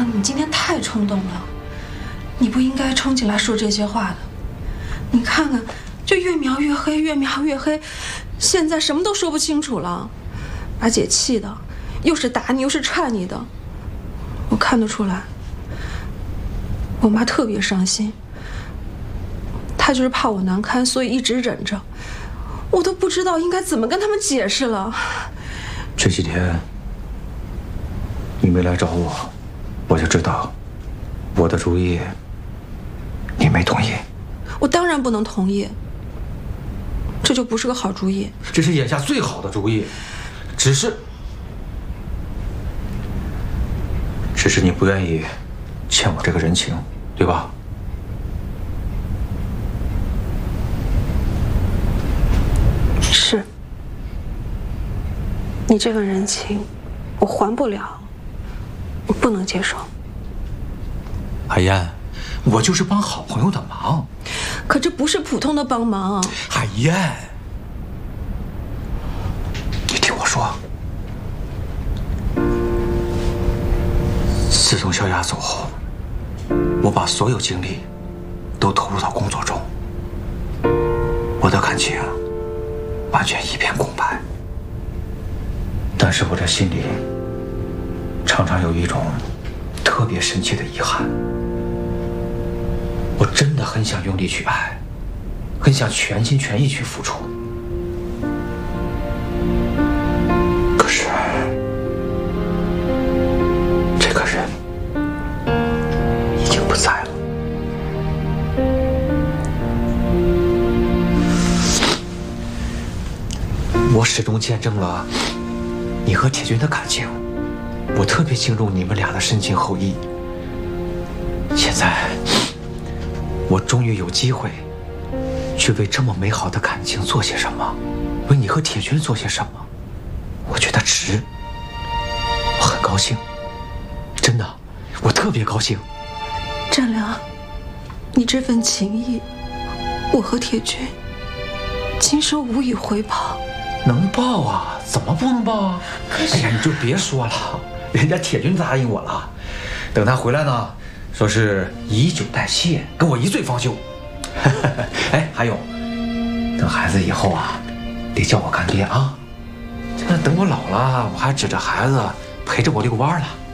你今天太冲动了，你不应该冲进来说这些话的。你看看，就越描越黑，越描越黑，现在什么都说不清楚了，把姐气的，又是打你又是踹你的，我看得出来。我妈特别伤心，她就是怕我难堪，所以一直忍着，我都不知道应该怎么跟他们解释了。 这几天你没来找我，我就知道我的主意你没同意。 我当然不能同意，这就不是个好主意。 这是眼下最好的主意，只是你不愿意欠我这个人情，对吧？ 是，你这个人情我还不了，我不能接受。 海燕，我就是帮好朋友的忙。 可这不是普通的帮忙。 海燕，你听我说，自从小雅走后，我把所有精力都投入到工作中，我的感情完全一片空白。但是我这心里常常有一种特别深切的遗憾。我真的很想用力去爱，很想全心全意去付出。可是，这个人已经不在了。我始终见证了你和铁军的感情，我特别敬重你们俩的深情厚谊。现在我终于有机会去为这么美好的感情做些什么，为你和铁军做些什么，我觉得值，我很高兴，真的，我特别高兴。 占良，你这份情谊，我和铁军今生无以回报。 能报啊，怎么不能报啊？哎呀，你就别说了，人家铁军答应我了，等他回来呢，说是以酒代谢，跟我一醉方休。哎，还有，等孩子以后啊，得叫我干爹啊。这等我老了，我还指着孩子陪着我遛弯了。